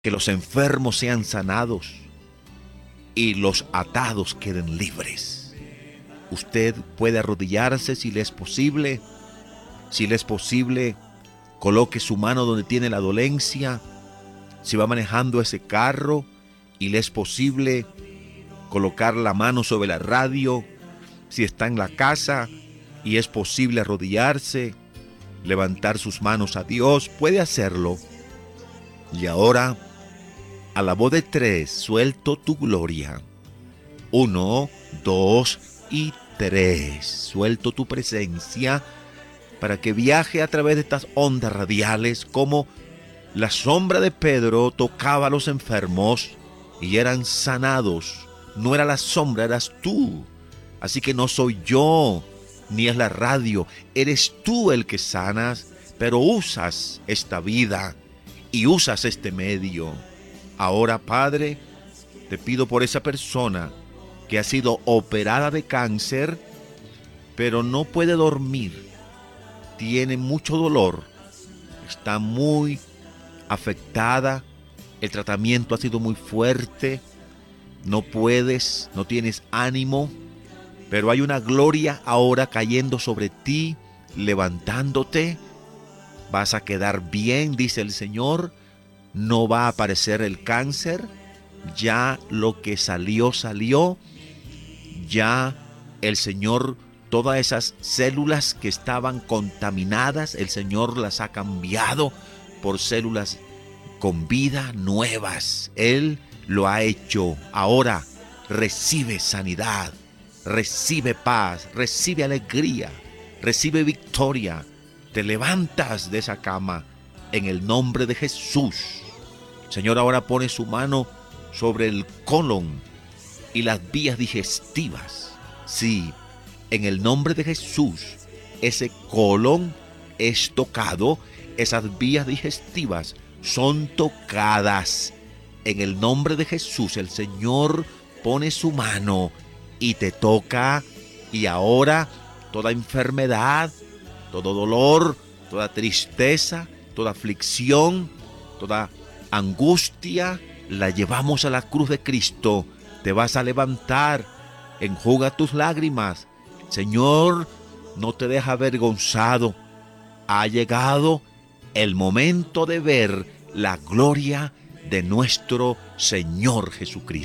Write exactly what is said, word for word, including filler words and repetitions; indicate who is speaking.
Speaker 1: que los enfermos sean sanados y los atados queden libres. Usted puede arrodillarse si le es posible. Si le es posible, coloque su mano donde tiene la dolencia. Si va manejando ese carro y le es posible, colocar la mano sobre la radio. Si está en la casa y es posible arrodillarse, levantar sus manos a Dios, puede hacerlo. Y ahora, a la voz de tres, suelto tu gloria. Uno, dos y tres. Suelto tu presencia para que viaje a través de estas ondas radiales como la sombra de Pedro tocaba a los enfermos y eran sanados. No era la sombra, eras tú. Así que no soy yo, ni es la radio. Eres tú el que sanas, pero usas esta vida y usas este medio. Ahora, Padre, te pido por esa persona que ha sido operada de cáncer, pero no puede dormir. Tiene mucho dolor. Está muy afectada. El tratamiento ha sido muy fuerte. No puedes, no tienes ánimo. Pero hay una gloria ahora cayendo sobre ti, levantándote. Vas a quedar bien, dice el Señor. No va a aparecer el cáncer. Ya lo que salió, salió. Ya el Señor, todas esas células que estaban contaminadas, el Señor las ha cambiado por células con vida nuevas. Él lo ha hecho. Ahora recibe sanidad, recibe paz, recibe alegría, recibe victoria. Te levantas de esa cama en el nombre de Jesús. El Señor ahora pone su mano sobre el colon y las vías digestivas. Sí, en el nombre de Jesús, ese colon es tocado, esas vías digestivas son tocadas. En el nombre de Jesús, el Señor pone su mano y te toca. Y ahora toda enfermedad, todo dolor, toda tristeza, toda aflicción, toda angustia, la llevamos a la cruz de Cristo. Te vas a levantar, enjuga tus lágrimas. Señor, no te deja avergonzado. Ha llegado el momento de ver la gloria de nuestro Señor Jesucristo.